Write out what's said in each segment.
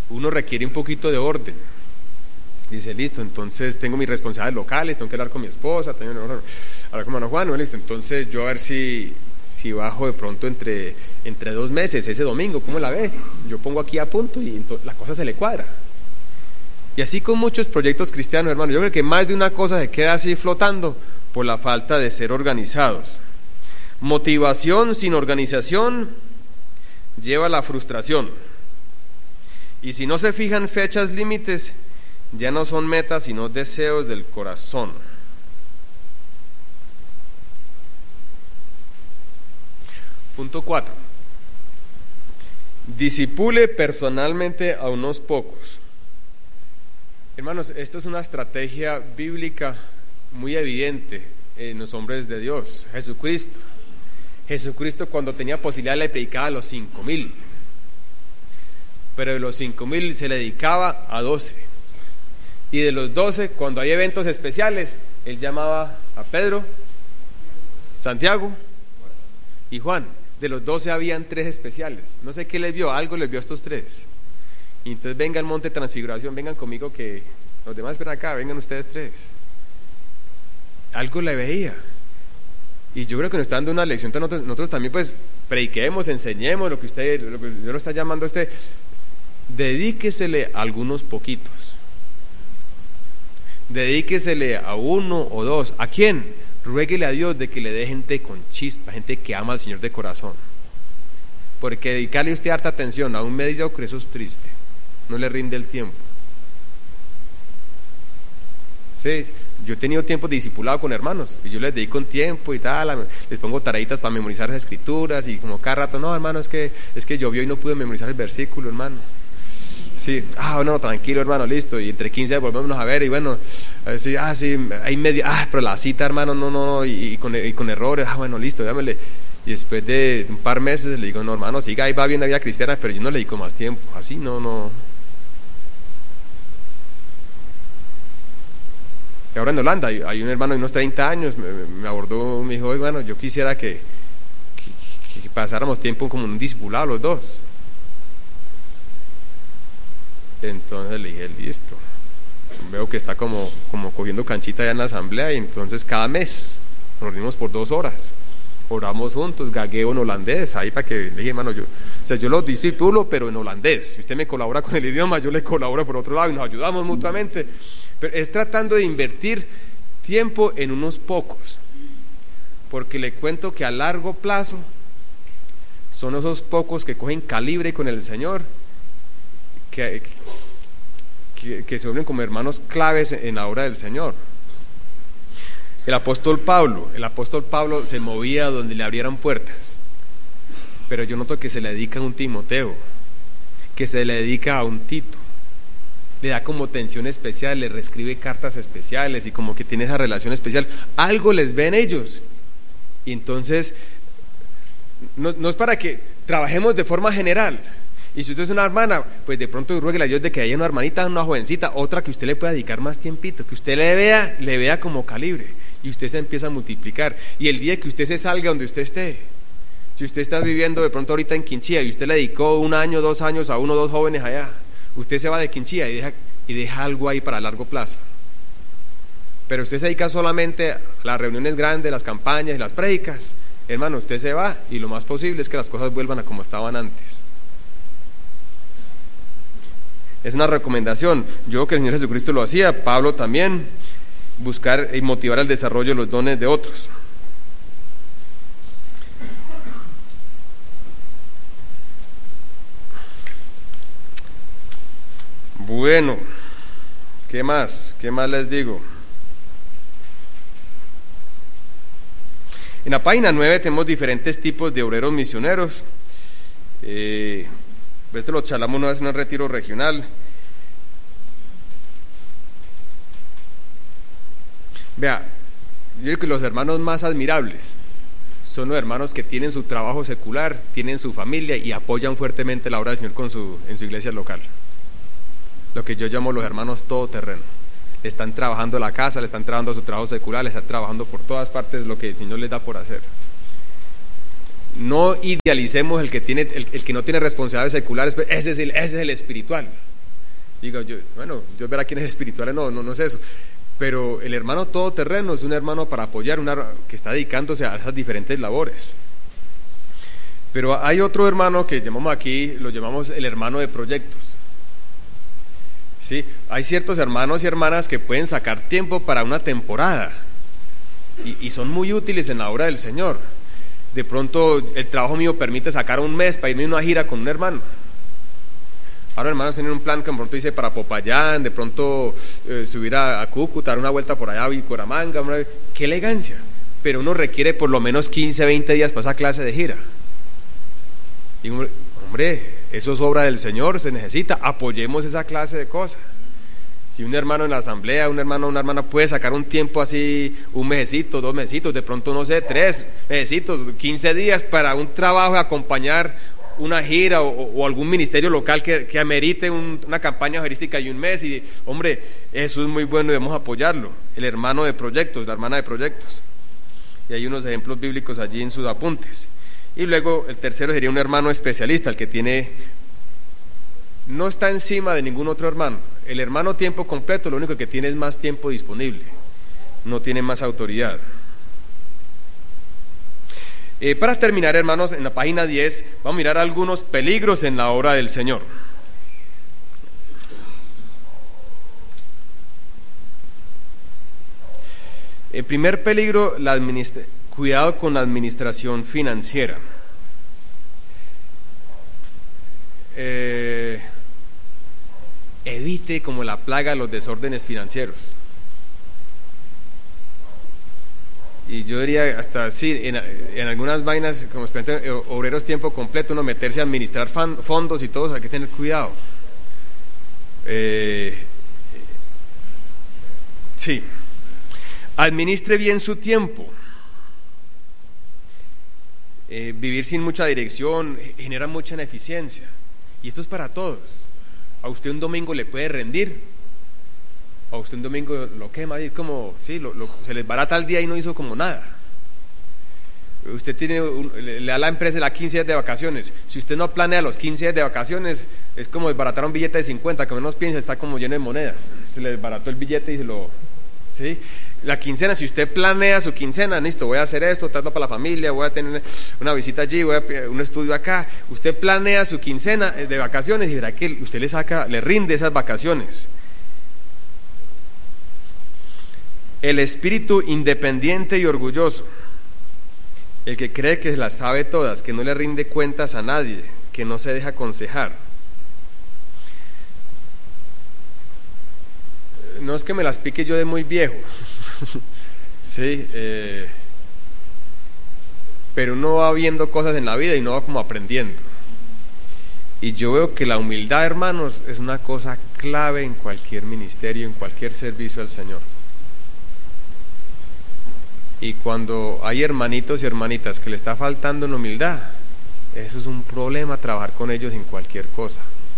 uno requiere un poquito de orden. Dice, listo, entonces tengo mis responsabilidades locales, tengo que hablar con mi esposa, tengo que hablar con mi hermano Juan, listo, entonces yo a ver si bajo de pronto entre 2 meses, ese domingo, ¿cómo la ve? Yo pongo aquí a punto y la cosa se le cuadra. Y así con muchos proyectos cristianos, hermano, yo creo que más de una cosa se queda así flotando por la falta de ser organizados. Motivación sin organización lleva a la frustración. Y si no se fijan fechas límites, ya no son metas sino deseos del corazón. Punto 4. Disipule personalmente a unos pocos. Hermanos, esto es una estrategia bíblica muy evidente en los hombres de Dios. Jesucristo cuando tenía posibilidad le predicaba a los 5,000, pero de los 5,000 se le dedicaba a 12, y de los 12, cuando hay eventos especiales, él llamaba a Pedro, Santiago y Juan. De los 12 habían 3 especiales. No sé qué les vio, algo les vio a estos 3. Y entonces venga al monte de transfiguración, vengan conmigo que los demás ven acá, vengan ustedes 3. Algo le veía. Y yo creo que nos está dando una lección. Nosotros también pues prediquemos, enseñemos lo que Dios lo está llamando a usted. Dedíquesele a algunos poquitos. Dedíquesele a 1 o 2. ¿A quién? Ruéguele a Dios de que le dé gente con chispa, gente que ama al Señor de corazón. Porque dedicarle usted harta atención a un mediocre, eso es triste. No le rinde el tiempo. Sí, yo he tenido tiempo de discipulado con hermanos y yo les dedico un tiempo y tal, les pongo tareitas para memorizar las escrituras y como cada rato, no hermano, es que llovió y no pude memorizar el versículo, hermano. Sí, bueno, tranquilo hermano, listo, y entre 15 volvemos a ver y bueno, sí, hay medio, pero la cita hermano, no, y con errores, bueno, listo, dámele. Y después de un par meses le digo, no hermano, siga, ahí va bien la vida cristiana, pero yo no le dedico más tiempo, así no. Y ahora en Holanda hay un hermano de unos 30 años, me abordó, me dijo, bueno, yo quisiera que pasáramos tiempo como un discipulado los dos. Entonces le dije, listo, veo que está como cogiendo canchita ya en la asamblea, y entonces cada mes nos reunimos por 2 horas, oramos juntos, gagueo en holandés, ahí para que, le dije, hermano, yo los discipulo, pero en holandés, si usted me colabora con el idioma, yo le colaboro por otro lado y nos ayudamos mutuamente, pero es tratando de invertir tiempo en unos pocos, porque le cuento que a largo plazo son esos pocos que cogen calibre con el Señor, que se vuelven como hermanos claves en la obra del Señor. El apóstol Pablo se movía donde le abrieran puertas, pero yo noto que se le dedica a un Timoteo, que se le dedica a un Tito, le da como atención especial, le reescribe cartas especiales y como que tiene esa relación especial, algo les ve en ellos. Y entonces no es para que trabajemos de forma general. Y si usted es una hermana, pues de pronto ruéguele a Dios de que haya una hermanita, una jovencita, otra que usted le pueda dedicar más tiempito, que usted le vea como calibre, y usted se empieza a multiplicar. Y el día que usted se salga donde usted esté, si usted está viviendo de pronto ahorita en Quinchía y usted le dedicó 1 año, 2 años a 1 o 2 jóvenes allá, usted se va de Quinchía y deja algo ahí para largo plazo. Pero usted se dedica solamente a las reuniones grandes, las campañas, las prédicas, hermano, usted se va y lo más posible es que las cosas vuelvan a como estaban antes. Es una recomendación. Yo creo que el Señor Jesucristo lo hacía, Pablo también, buscar y motivar el desarrollo de los dones de otros. Bueno, ¿qué más les digo? En la página 9 tenemos diferentes tipos de obreros misioneros. Esto lo charlamos una vez en un retiro regional. Vea, yo creo que los hermanos más admirables son los hermanos que tienen su trabajo secular, tienen su familia y apoyan fuertemente la obra del Señor en su iglesia local. Lo que yo llamo los hermanos todoterreno. Le están trabajando la casa, le están trabajando su trabajo secular, le están trabajando por todas partes lo que el Señor les da por hacer. No idealicemos el que no tiene responsabilidades seculares, ese es el espiritual. Digo yo, bueno, Dios verá quién es espiritual, no es eso. Pero el hermano todoterreno es un hermano para apoyar, que está dedicándose a esas diferentes labores. Pero hay otro hermano que llamamos aquí, lo llamamos el hermano de proyectos. ¿Sí? Hay ciertos hermanos y hermanas que pueden sacar tiempo para una temporada y son muy útiles en la obra del Señor. De pronto el trabajo mío permite sacar un mes para irme a una gira con un hermano. Ahora hermanos tienen un plan que de pronto dice para Popayán, de pronto subir a Cúcuta, dar una vuelta por allá, Bucaramanga, hombre, qué elegancia. Pero uno requiere por lo menos 15, 20 días para esa clase de gira. Y hombre, eso es obra del Señor, se necesita, apoyemos esa clase de cosas. Si un hermano en la asamblea, un hermano o una hermana puede sacar un tiempo así, un mesecito, 2 mesecitos, de pronto no sé, 3 mesecitos, 15 días para un trabajo de acompañar una gira o algún ministerio local que amerite una campaña evangelística y un mes, y hombre, eso es muy bueno y debemos apoyarlo. El hermano de proyectos, la hermana de proyectos, y hay unos ejemplos bíblicos allí en sus apuntes. Y luego el tercero sería un hermano especialista, el que no está encima de ningún otro hermano. El hermano tiempo completo lo único que tiene es más tiempo disponible, no tiene más autoridad. Para terminar, hermanos, en la página 10 vamos a mirar algunos peligros en la obra del Señor. El primer peligro, cuidado con la administración financiera. Evite como la plaga los desórdenes financieros. Y yo diría hasta sí, en algunas vainas, como obreros tiempo completo, uno meterse a administrar fondos y todo, hay que tener cuidado. Sí, administre bien su tiempo. Vivir sin mucha dirección genera mucha ineficiencia, y esto es para todos. A usted un domingo le puede rendir, a usted un domingo lo quema, y es como, sí, se les barata el día y no hizo como nada. Usted le da a la empresa las 15 días de vacaciones. Si usted no planea los 15 días de vacaciones, es como desbaratar un billete de 50, que menos piensa, está como lleno de monedas. Se le desbarató el billete y ¿sí? La quincena, si usted planea su quincena, listo, voy a hacer esto, trato para la familia, voy a tener una visita allí, voy a un estudio acá. Usted planea su quincena de vacaciones y verá que usted le rinde esas vacaciones. El espíritu independiente y orgulloso, el que cree que las sabe todas, que no le rinde cuentas a nadie, que no se deja aconsejar. No es que me las pique yo de muy viejo, sí, pero uno va viendo cosas en la vida y uno va como aprendiendo. Y yo veo que la humildad, hermanos, es una cosa clave en cualquier ministerio, en cualquier servicio al Señor. Y cuando hay hermanitos y hermanitas que le está faltando en humildad, eso es un problema, trabajar con ellos en cualquier cosa.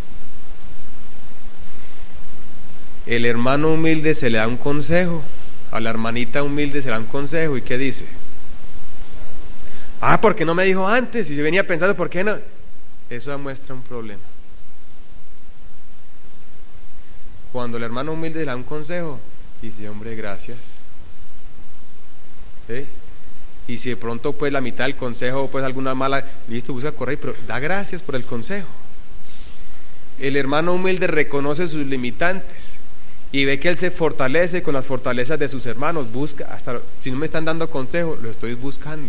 El hermano humilde se le da un consejo, a la hermanita humilde se le da un consejo, ¿y qué dice? ¿Por qué no me dijo antes? Y yo venía pensando, ¿por qué no? Eso demuestra un problema. Cuando el hermano humilde le da un consejo, dice, hombre, gracias. ¿Sí? Y si de pronto pues la mitad del consejo pues alguna mala, listo, busca correr, pero da gracias por el consejo. El hermano humilde reconoce sus limitantes y ve que él se fortalece con las fortalezas de sus hermanos. Busca, hasta si no me están dando consejo, lo estoy buscando.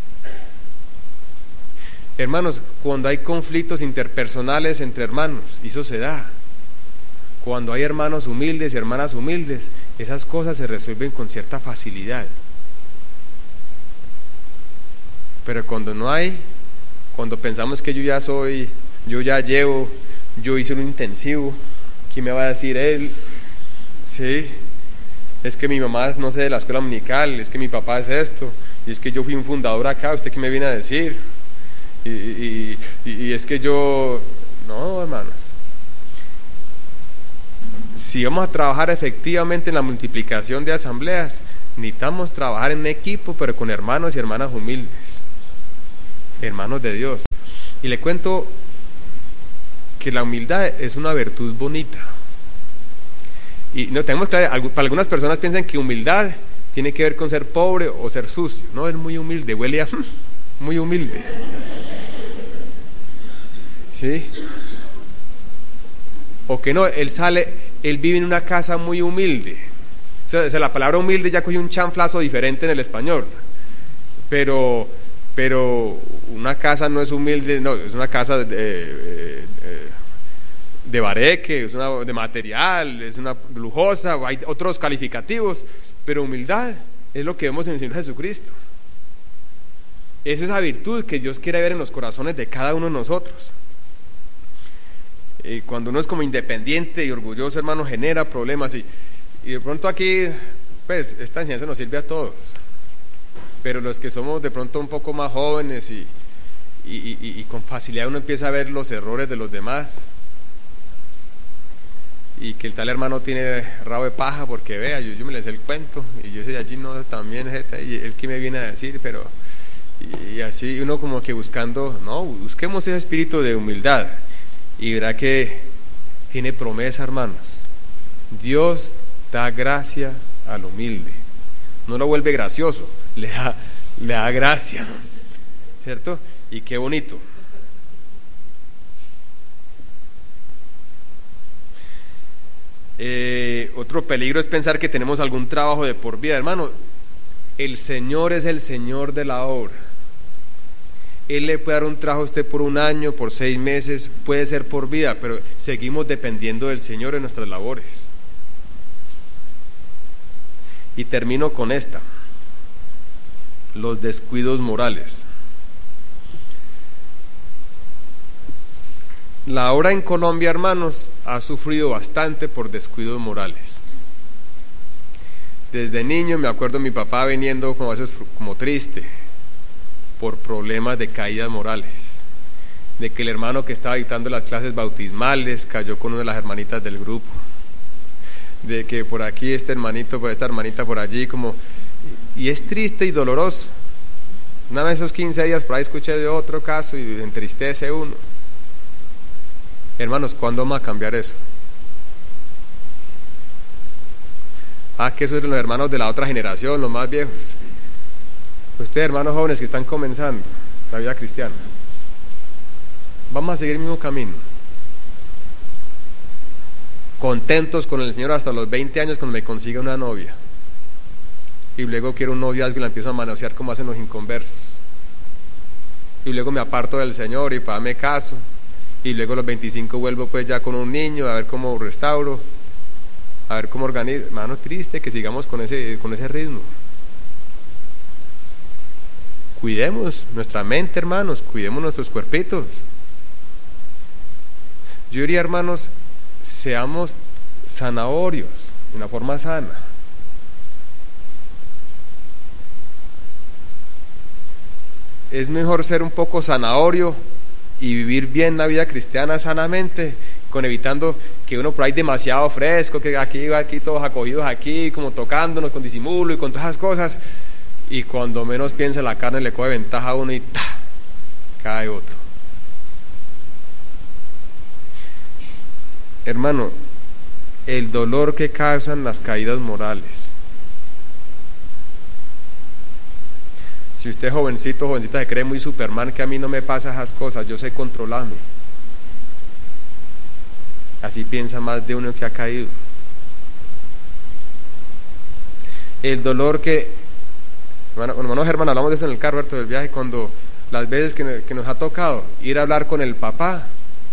Hermanos, cuando hay conflictos interpersonales entre hermanos, eso se da. Cuando hay hermanos humildes y hermanas humildes, esas cosas se resuelven con cierta facilidad. Pero cuando no hay, cuando pensamos que yo ya llevo, yo hice un intensivo, ¿quién me va a decir él? Sí, es que mi mamá es, no sé, de la escuela dominical, es que mi papá es esto, y es que yo fui un fundador acá, ¿usted qué me viene a decir? Y es que yo, no, hermanos. Si vamos a trabajar efectivamente en la multiplicación de asambleas, necesitamos trabajar en equipo, pero con hermanos y hermanas humildes, hermanos de Dios. Y le cuento que la humildad es una virtud bonita, Y no tenemos que, para algunas personas piensan que humildad tiene que ver con ser pobre o ser sucio. No, es muy humilde, huele a muy humilde. ¿Sí? O que no, él vive en una casa muy humilde. O sea, la palabra humilde ya cogió un chanflazo diferente en el español. Pero una casa no es humilde, no, es una casa de bareque, es una de material, es una lujosa, hay otros calificativos, pero humildad es lo que vemos en el Señor Jesucristo. Es esa virtud que Dios quiere ver en los corazones de cada uno de nosotros. Y cuando uno es como independiente y orgulloso, hermano, genera problemas. Y de pronto aquí, pues, esta enseñanza nos sirve a todos. Pero los que somos de pronto un poco más jóvenes y con facilidad uno empieza a ver los errores de los demás. Y que el tal hermano tiene rabo de paja porque vea, yo me le sé el cuento. Y yo sé, allí no, también, y él que me viene a decir, pero... Y así uno como que buscando, no, busquemos ese espíritu de humildad. Y verá que tiene promesa, hermanos. Dios da gracia al humilde. No lo vuelve gracioso, le da gracia, ¿cierto? Y qué bonito. Otro peligro es pensar que tenemos algún trabajo de por vida, hermano. El Señor es el Señor de la obra. Él le puede dar un trabajo a usted por 1 año, por 6 meses, puede ser por vida, pero seguimos dependiendo del Señor en nuestras labores. Y termino con esta: los descuidos morales. La obra en Colombia, hermanos, ha sufrido bastante por descuidos morales. Desde niño me acuerdo mi papá viniendo como a veces como triste por problemas de caídas morales, de que el hermano que estaba dictando las clases bautismales cayó con una de las hermanitas del grupo, de que por aquí este hermanito, por esta hermanita por allí, como, y es triste y doloroso. Una vez esos 15 días por ahí escuché de otro caso y entristece uno. Hermanos, ¿cuándo vamos a cambiar eso? Que esos son los hermanos de la otra generación, los más viejos. Ustedes, hermanos jóvenes que están comenzando la vida cristiana, vamos a seguir el mismo camino, contentos con el Señor hasta los 20 años cuando me consiga una novia, y luego quiero un noviazgo y la empiezo a manosear como hacen los inconversos, y luego me aparto del Señor y para me caso, y luego a los 25 vuelvo pues ya con un niño a ver cómo restauro, a ver cómo organizo. Hermano, triste que sigamos con ese ritmo. Cuidemos nuestra mente, hermanos, cuidemos nuestros cuerpitos. Yo diría, hermanos, seamos zanahorios de una forma sana. Es mejor ser un poco zanahorio y vivir bien la vida cristiana sanamente, con evitando que uno por ahí demasiado fresco, que aquí todos acogidos aquí, como tocándonos con disimulo y con todas esas cosas, y cuando menos piensa la carne le coge ventaja a uno y cae otro. Hermano, el dolor que causan las caídas morales. Si usted jovencito, jovencita, se cree muy Superman, que a mí no me pasa esas cosas, yo sé controlarme. Así piensa más de uno que ha caído. El dolor que... Hermanos Germán, hablamos de eso en el carro del viaje, cuando las veces que nos ha tocado ir a hablar con el papá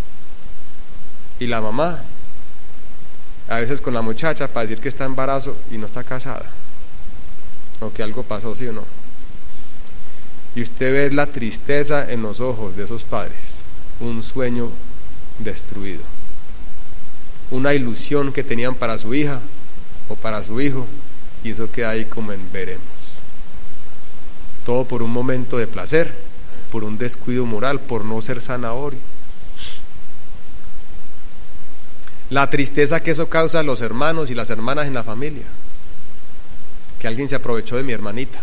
y la mamá, a veces con la muchacha, para decir que está embarazo y no está casada, o que algo pasó, sí o no. Y usted ve la tristeza en los ojos de esos padres, un sueño destruido, una ilusión que tenían para su hija o para su hijo, y eso queda ahí como en veremos. Todo por un momento de placer, por un descuido moral, por no ser zanahorio. La tristeza que eso causa a los hermanos y las hermanas en la familia, que alguien se aprovechó de mi hermanita.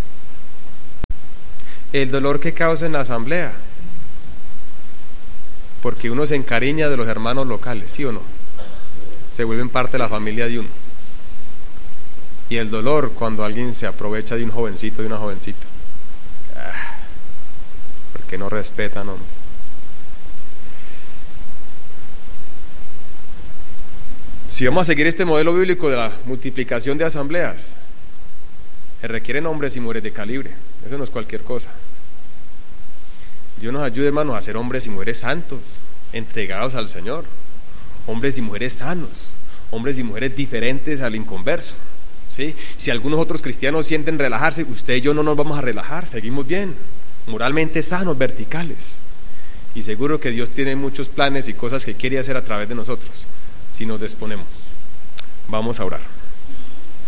El dolor que causa en la asamblea, porque uno se encariña de los hermanos locales, ¿sí o no? Se vuelven parte de la familia de uno. Y el dolor cuando alguien se aprovecha de un jovencito, de una jovencita, porque no respetan, hombre. Si vamos a seguir este modelo bíblico de la multiplicación de asambleas, se requieren hombres y mujeres de calibre. Eso no es cualquier cosa. Dios nos ayude, hermanos, a ser hombres y mujeres santos, entregados al Señor, hombres y mujeres sanos, hombres y mujeres diferentes al inconverso, ¿sí? Si algunos otros cristianos sienten relajarse, usted y yo no nos vamos a relajar, seguimos bien, moralmente sanos, verticales, y seguro que Dios tiene muchos planes y cosas que quiere hacer a través de nosotros, si nos disponemos. Vamos a orar.